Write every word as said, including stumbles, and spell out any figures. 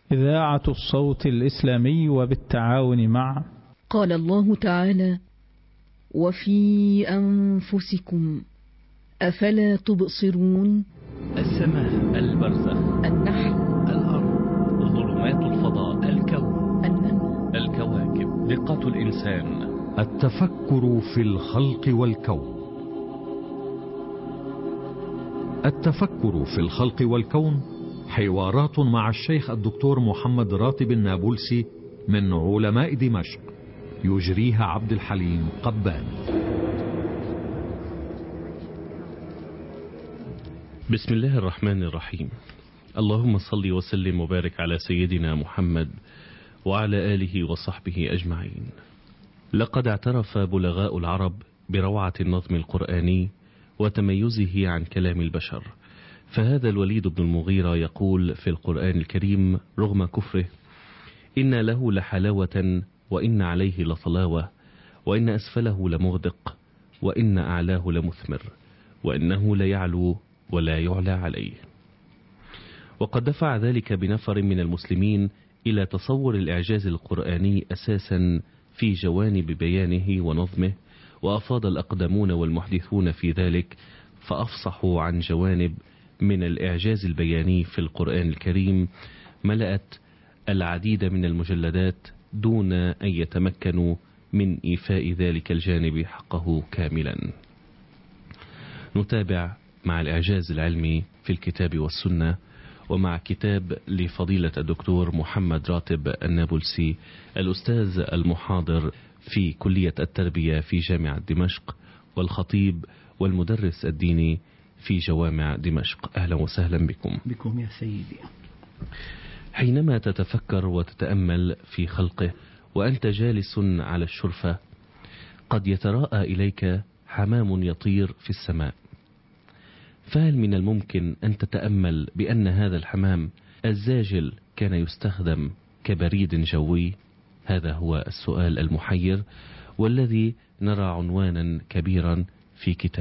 إذاعة الصوت الإسلامي وبالتعاون مع قال الله تعالى: وفي أنفسكم أفلا تبصرون. السماء، البرزخ، النحل، الأرض، ظلمات الفضاء، الكون، النمل، الكواكب، دقة الإنسان، التفكر في الخلق والكون. التفكر في الخلق والكون حوارات مع الشيخ الدكتور محمد راتب النابلسي من علماء دمشق، يجريها عبد الحليم قبان. بسم الله الرحمن الرحيم. اللهم صل وسلم وبارك على سيدنا محمد وعلى آله وصحبه أجمعين. لقد اعترف بلغاء العرب بروعة النظم القرآني وتميزه عن كلام البشر، فهذا الوليد بن المغيرة يقول في القرآن الكريم رغم كفره: إن له لحلاوة وإن عليه لطلاوة وإن أسفله لمغدق وإن أعلاه لمثمر وإنه ليعلو ولا يعلى عليه. وقد دفع ذلك بنفر من المسلمين إلى تصور الإعجاز القرآني أساسا في جوانب بيانه ونظمه، وأفاض الأقدمون والمحدثون في ذلك فأفصحوا عن جوانب من الإعجاز البياني في القرآن الكريم ملأت العديد من المجلدات دون أن يتمكنوا من إيفاء ذلك الجانب حقه كاملا. نتابع مع الإعجاز العلمي في الكتاب والسنة، ومع كتاب لفضيلة الدكتور محمد راتب النابلسي الأستاذ المحاضر في كلية التربية في جامعة دمشق والخطيب والمدرس الديني في جوامع دمشق. أهلا وسهلا بكم. بكم يا سيدي. حينما تتفكر وتتأمل في خلقه وأنت جالس على الشرفة قد يتراءى إليك حمام يطير في السماء، فهل من الممكن أن تتأمل بأن هذا الحمام الزاجل كان يستخدم كبريد جوي؟ هذا هو السؤال المحير والذي نرى عنوانا كبيرا في كتاب